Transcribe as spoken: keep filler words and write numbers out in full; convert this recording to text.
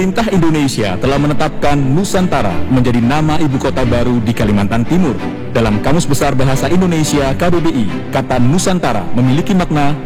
Pemerintah Indonesia telah menetapkan Nusantara menjadi nama ibu kota baru di Kalimantan Timur. Dalam Kamus Besar Bahasa Indonesia K B B I, kata Nusantara memiliki makna